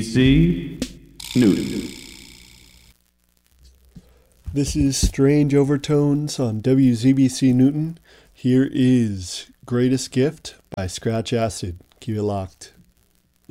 Newton. This is Strange Overtones on WZBC Newton. Here is Greatest Gift by Scratch Acid. Keep it locked.